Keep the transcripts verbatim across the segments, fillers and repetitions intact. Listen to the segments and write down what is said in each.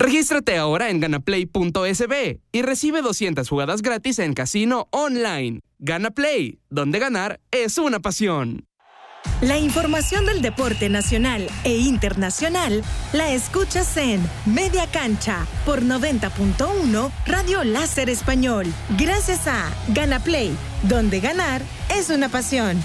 Regístrate ahora en ganaplay punto es be y recibe doscientas jugadas gratis en casino online. Gana Play, donde ganar es una pasión. La información del deporte nacional e internacional la escuchas en Media Cancha por noventa punto uno Radio Láser Español. Gracias a Gana Play, donde ganar es una pasión.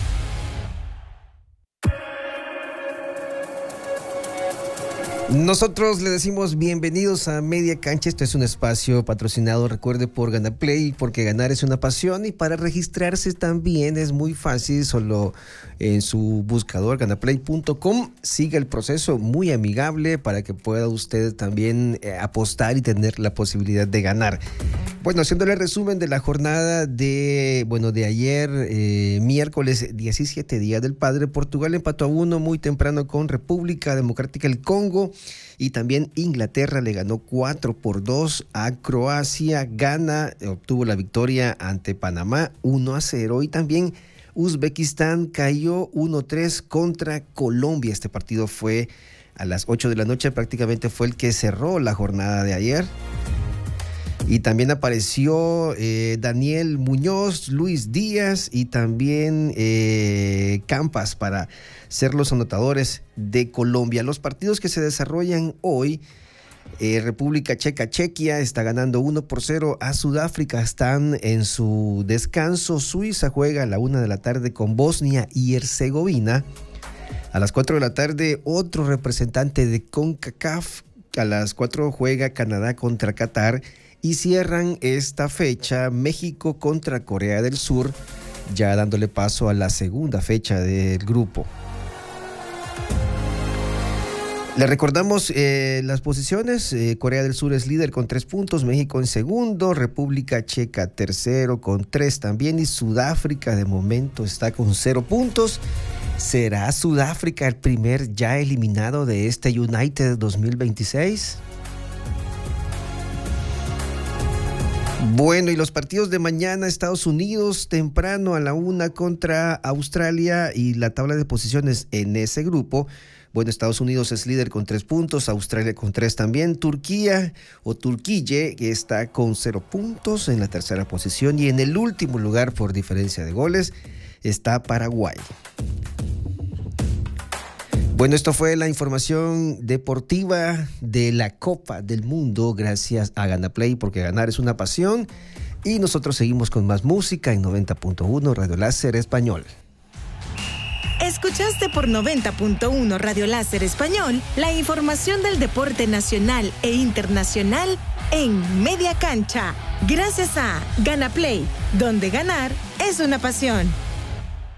Nosotros le decimos bienvenidos a Media Cancha. Esto es un espacio patrocinado, recuerde, por Ganaplay, porque ganar es una pasión. Y para registrarse también es muy fácil, solo en su buscador ganaplay punto com. Siga el proceso, muy amigable, para que pueda usted también eh, apostar y tener la posibilidad de ganar. Bueno, haciéndole resumen de la jornada de, bueno, de ayer, eh, miércoles diecisiete, Día del Padre. Portugal empató a uno muy temprano con República Democrática del Congo. Y también Inglaterra le ganó cuatro por dos a Croacia. Ghana obtuvo la victoria ante Panamá uno a cero. Y también Uzbekistán cayó uno tres contra Colombia. Este partido fue a las ocho de la noche. Prácticamente fue el que cerró la jornada de ayer. Y también apareció eh, Daniel Muñoz, Luis Díaz y también eh, Campas para ser los anotadores de Colombia. Los partidos que se desarrollan hoy, eh, República Checa, Chequia está ganando uno por cero a Sudáfrica, están en su descanso. Suiza juega a la una de la tarde con Bosnia y Herzegovina. A las cuatro de la tarde, otro representante de CONCACAF. A las cuatro juega Canadá contra Qatar. Y cierran esta fecha México contra Corea del Sur, ya dándole paso a la segunda fecha del grupo. Le recordamos eh, las posiciones. eh, Corea del Sur es líder con tres puntos, México en segundo, República Checa tercero con tres también, y Sudáfrica de momento está con cero puntos. ¿Será Sudáfrica el primer ya eliminado de este United dos mil veintiséis? Bueno, y los partidos de mañana: Estados Unidos temprano a la una contra Australia, y la tabla de posiciones en ese grupo. Bueno, Estados Unidos es líder con tres puntos, Australia con tres también, Turquía o Turquille está con cero puntos en la tercera posición, y en el último lugar por diferencia de goles está Paraguay. Bueno, esto fue la información deportiva de la Copa del Mundo, gracias a Ganaplay, porque ganar es una pasión. Y nosotros seguimos con más música en noventa punto uno Radio Láser Español. Escuchaste por noventa punto uno Radio Láser Español la información del deporte nacional e internacional en Media Cancha. Gracias a Ganaplay, donde ganar es una pasión.